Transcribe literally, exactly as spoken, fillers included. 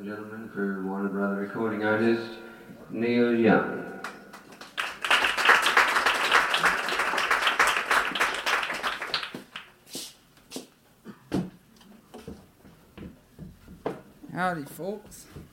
gentlemen, for Warner Brother recording artist Neil Young. Howdy, folks.